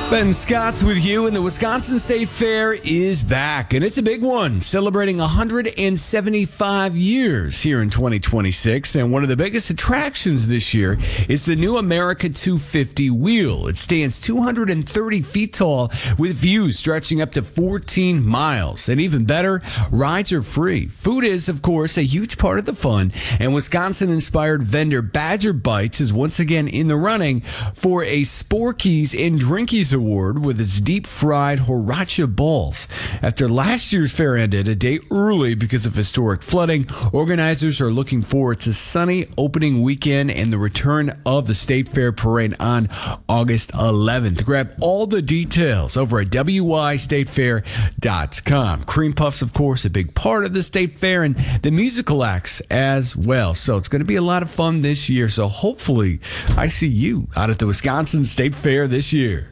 Ben Scott's with you, and the Wisconsin State Fair is back, and it's a big one, celebrating 175 years here in 2026. And one of the biggest attractions this year is the new America 250 wheel. It stands 230 feet tall with views stretching up to 14 miles. And even better, rides are free. Food is, of course, a huge part of the fun, and Wisconsin-inspired vendor Badger Bites is once again in the running for a Sporkies and Drinkies Award with its deep-fried Horacha balls. After last year's fair ended a day early because of historic flooding, organizers are looking forward to sunny opening weekend and the return of the State Fair Parade on August 11th. Grab all the details over at wistatefair.com. Cream Puffs, of course, a big part of the State Fair, and the musical acts as well. So it's going to be a lot of fun this year. So hopefully I see you out at the Wisconsin State Fair this year.